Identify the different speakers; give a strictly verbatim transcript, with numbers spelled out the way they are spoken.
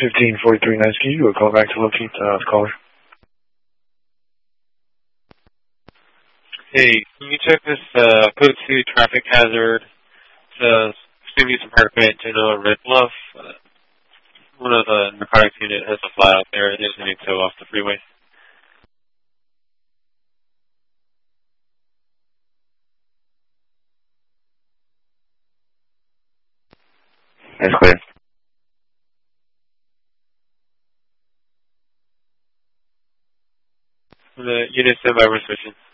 Speaker 1: fifteen forty-three nine ski, you will call back to locate uh, the caller.
Speaker 2: Hey, can you check this uh, code two traffic hazard? It's uh, use some Parkway General Red Bluff. Uh, one of the narcotics unit has a flat out there. There's an tow off the freeway.
Speaker 3: That's clear.
Speaker 2: The unit stand by, we're switching.